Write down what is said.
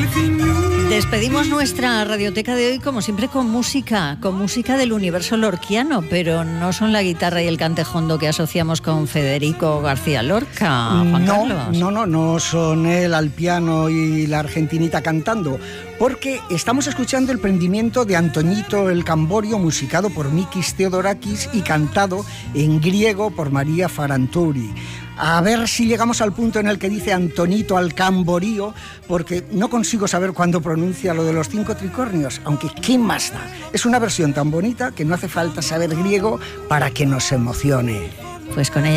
Despedimos nuestra radioteca de hoy, como siempre, con música del universo lorquiano, pero no son la guitarra y el cantejondo que asociamos con Federico García Lorca, Juan Carlos. No son él al piano y la argentinita cantando, porque estamos escuchando el prendimiento de Antonito el Camborio, musicado por Mikis Theodorakis y cantado en griego por María Farantouri. A ver si llegamos al punto en el que dice Antonito al Camborío, porque no consigo saber cuándo pronuncia lo de los 5 tricornios, aunque ¿qué más da? Es una versión tan bonita que no hace falta saber griego para que nos emocione. Pues con ella